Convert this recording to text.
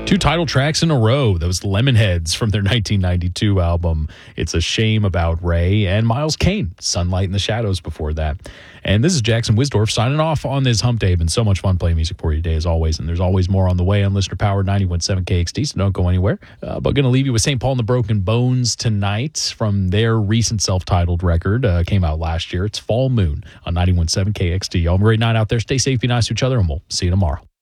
Two title tracks in a row. Those Lemonheads from their 1992 album, It's a Shame About Ray, and Miles Kane, Sunlight in the Shadows before that. And this is Jackson Wisdorf signing off on this hump day. Been so much fun playing music for you today, as always. And there's always more on the way on Listener Powered 91.7 KXT, so don't go anywhere. But going to leave you with St. Paul and the Broken Bones tonight from their recent self-titled record. Came out last year. It's Fall Moon on 91.7 KXT. Y'all have a great night out there. Stay safe, be nice to each other, and we'll see you tomorrow.